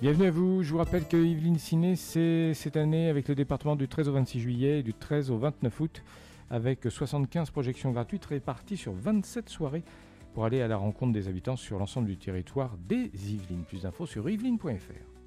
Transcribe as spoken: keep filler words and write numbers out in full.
Bienvenue à vous, je vous rappelle que Yveline Ciné, c'est cette année avec le département du treize au vingt-six juillet et du treize au vingt-neuf août, avec soixante-quinze projections gratuites réparties sur vingt-sept soirées pour aller à la rencontre des habitants sur l'ensemble du territoire des Yvelines. Plus d'infos sur yveline point f r.